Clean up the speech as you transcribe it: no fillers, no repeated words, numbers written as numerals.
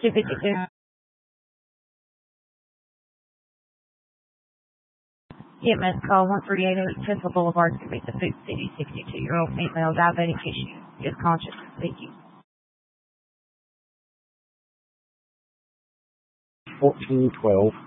252. EMS call 1388 Central Boulevard to meet the Food City 62-year-old female diabetic issue. Is conscious and speaking. 1412.